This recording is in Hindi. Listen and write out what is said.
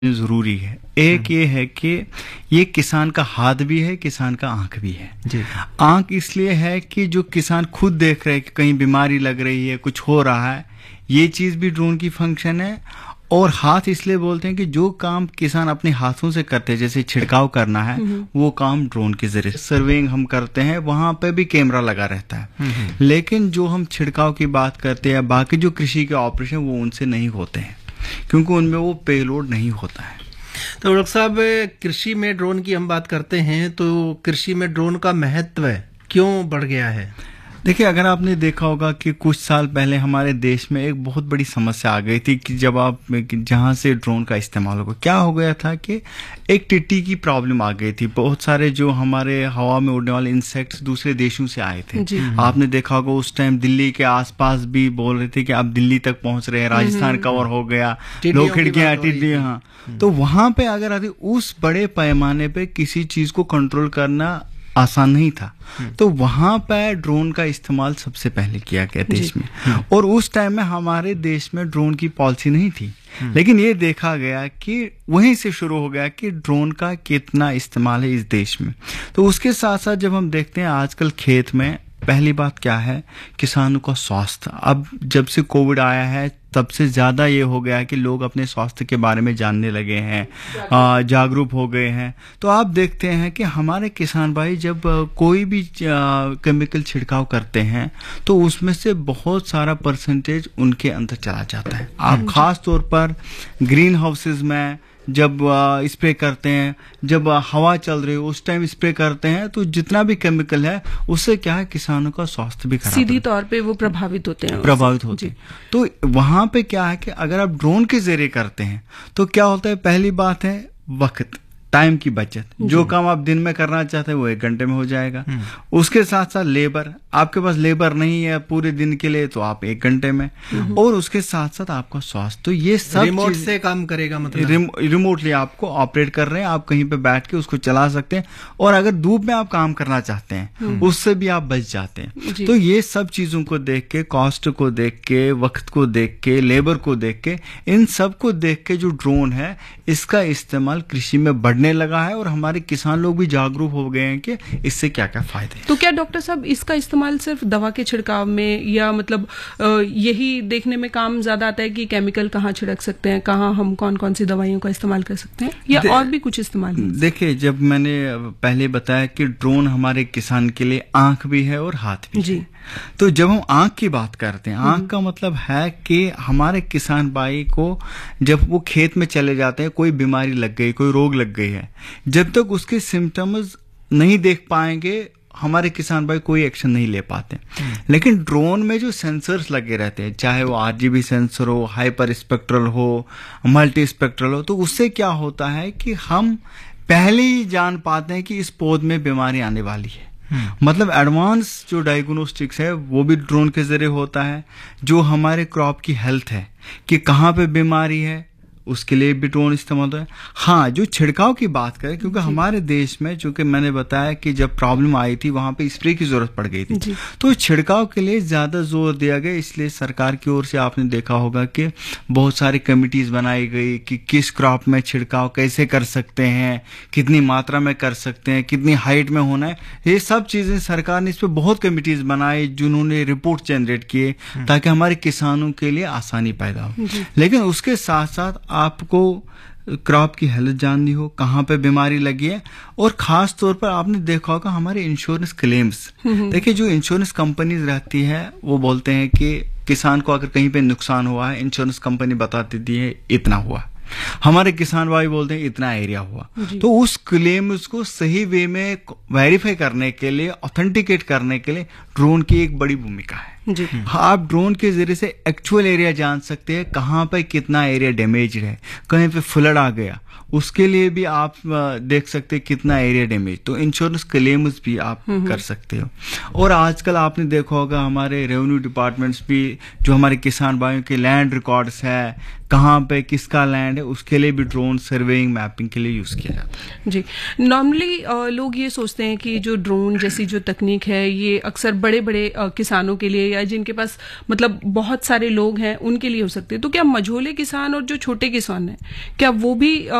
जरूरी है। एक ये है कि ये किसान का हाथ भी है, किसान का आंख भी है जी। आंख इसलिए है कि जो किसान खुद देख रहे हैं कि कहीं बीमारी लग रही है, कुछ हो रहा है, ये चीज भी ड्रोन की फंक्शन है। और हाथ इसलिए बोलते हैं कि जो काम किसान अपने हाथों से करते हैं, जैसे छिड़काव करना है, वो काम ड्रोन के जरिए सर्वेइंग हम करते हैं, वहां पे भी कैमरा लगा रहता है। लेकिन जो हम छिड़काव की बात करते हैं, बाकी जो कृषि के ऑपरेशन वो उनसे नहीं होते हैं, क्योंकि उनमें वो पेलोड नहीं होता है। तो डॉक्टर साहब, कृषि में ड्रोन की हम बात करते हैं तो कृषि में ड्रोन का महत्व क्यों बढ़ गया है? देखिए, अगर आपने देखा होगा कि कुछ साल पहले हमारे देश में एक बहुत बड़ी समस्या आ गई थी कि जब आप जहां से ड्रोन का इस्तेमाल होगा, क्या हो गया था कि एक टिड्डी की प्रॉब्लम आ गई थी। बहुत सारे जो हमारे हवा में उड़ने वाले इंसेक्ट्स दूसरे देशों से आए थे। आपने देखा होगा उस टाइम दिल्ली के आसपास भी बोल रहे थे कि आप दिल्ली तक पहुंच रहे हैं, राजस्थान कवर हो गया, लोग खिड़कियां टिड्डी। हाँ, तो वहां पे अगर आते उस बड़े पैमाने पे किसी चीज को कंट्रोल करना आसान नहीं था, तो वहां पर ड्रोन का इस्तेमाल सबसे पहले किया गया देश में। और उस टाइम में हमारे देश में ड्रोन की पॉलिसी नहीं थी, लेकिन ये देखा गया कि वहीं से शुरू हो गया कि ड्रोन का कितना इस्तेमाल है इस देश में। तो उसके साथ साथ जब हम देखते हैं आजकल खेत में, पहली बात क्या है, किसानों का स्वास्थ्य। अब जब से कोविड आया है तब से ज्यादा ये हो गया है कि लोग अपने स्वास्थ्य के बारे में जानने लगे हैं, जागरूक हो गए हैं। तो आप देखते हैं कि हमारे किसान भाई जब कोई भी केमिकल छिड़काव करते हैं तो उसमें से बहुत सारा परसेंटेज उनके अंदर चला जाता है। आप खास तौर पर ग्रीन हाउसेज में जब स्प्रे करते हैं, जब हवा चल रही है उस टाइम स्प्रे करते हैं, तो जितना भी केमिकल है उससे क्या है, किसानों का स्वास्थ्य भी खराब सीधी तौर पे वो प्रभावित होते हैं। तो वहां पे क्या है कि अगर आप ड्रोन के जरिए करते हैं तो क्या होता है, पहली बात है वक्त, टाइम की बचत। जो काम आप दिन में करना चाहते हैं वो 1 घंटे में हो जाएगा। उसके साथ साथ लेबर, आपके पास लेबर नहीं है पूरे दिन के लिए तो आप 1 घंटे में। और उसके साथ साथ आपका स्वास्थ्य, तो ये सब रिमोट से काम करेगा, मतलब रिमोटली आपको ऑपरेट कर रहे हैं, आप कहीं पे बैठ के उसको चला सकते हैं। और अगर धूप में आप काम करना चाहते हैं उससे भी आप बच जाते हैं। तो ये सब चीजों को देख के, कॉस्ट को देख के, वक्त को देख के, लेबर को देख के, इन सब को देख के जो ड्रोन है इसका इस्तेमाल कृषि में बढ़ने लगा है। और हमारे किसान लोग भी जागरूक हो गए हैं कि इससे क्या क्या फायदे हैं। तो क्या डॉक्टर साहब इसका इस्तेमाल सिर्फ दवा के छिड़काव में, या मतलब यही देखने में काम ज्यादा आता है कि केमिकल कहाँ छिड़क सकते हैं, कहाँ हम कौन कौन सी दवाइयों का इस्तेमाल कर सकते हैं, या और भी कुछ इस्तेमाल? देखिए, जब मैंने पहले बताया कि ड्रोन हमारे किसान के लिए आंख भी है और हाथ भी है, तो जब हम आंख की बात करते हैं, आंख का मतलब है कि हमारे किसान भाई को जब वो खेत में चले जाते हैं, कोई बीमारी लग गई, कोई रोग लग गई है, जब तक उसके सिम्टम्स नहीं देख पाएंगे हमारे किसान भाई कोई एक्शन नहीं ले पाते। लेकिन ड्रोन में जो सेंसर्स लगे रहते हैं, चाहे वो RGB सेंसर हो, हाइपर स्पेक्ट्रल हो, मल्टी स्पेक्ट्रल हो, तो उससे क्या होता है कि हम पहले ही जान पाते हैं कि इस पौध में बीमारी आने वाली है। मतलब एडवांस जो डायग्नोस्टिक्स है वो भी ड्रोन के जरिए होता है। जो हमारे क्रॉप की हेल्थ है कि कहाँ पे बीमारी है, उसके लिए भी ड्रोन इस्तेमाल होता है। हाँ, जो छिड़काव की बात करें, क्योंकि हमारे देश में चूंकि मैंने बताया कि जब प्रॉब्लम आई थी वहां पे स्प्रे की जरूरत पड़ गई थी, तो छिड़काव के लिए ज्यादा जोर दिया गया। इसलिए सरकार की ओर से आपने देखा होगा कि बहुत सारी कमिटीज बनाई गई कि किस क्रॉप में छिड़काव कैसे कर सकते हैं, कितनी मात्रा में कर सकते हैं, कितनी हाइट में होना है। ये सब चीजें सरकार ने इस पर बहुत कमिटीज बनाई जिन्होंने रिपोर्ट जनरेट किए ताकि हमारे किसानों के लिए आसानी पैदा हो। लेकिन उसके साथ साथ आपको क्रॉप की हेल्थ जाननी हो, कहाँ पे बीमारी लगी है। और खास तौर पर आपने देखा होगा हमारे इंश्योरेंस क्लेम्स। देखिए, जो इंश्योरेंस कंपनीज रहती है वो बोलते हैं कि किसान को अगर कहीं पे नुकसान हुआ है, इंश्योरेंस कंपनी बता देती है इतना हुआ, हमारे किसान भाई बोलते हैं इतना एरिया हुआ। तो उस क्लेम को सही वे में वेरीफाई करने के लिए, ऑथेंटिकेट करने के लिए ड्रोन की एक बड़ी भूमिका है। आप ड्रोन के जरिए से एक्चुअल एरिया जान सकते हैं, कहाँ पे कितना एरिया डैमेज है, कहीं पे फ्लड आ गया, उसके लिए भी आप देख सकते हैं कितना एरिया डैमेज, तो इंश्योरेंस क्लेम्स भी आप कर सकते हो। और आजकल आपने देखा होगा हमारे रेवेन्यू डिपार्टमेंट्स भी जो हमारे किसान भाइयों के लैंड रिकॉर्ड्स है, कहाँ पे किसका लैंड है, उसके लिए भी ड्रोन सर्वेइंग मैपिंग के लिए यूज किया जाता है। जी, नॉर्मली लोग ये सोचते हैं कि जो ड्रोन जैसी जो तकनीक है ये अक्सर बड़े बड़े किसानों के लिए या जिनके पास मतलब बहुत सारे लोग हैं उनके लिए हो सकते हैं, तो क्या मझोले किसान और जो छोटे किसान हैं क्या वो भी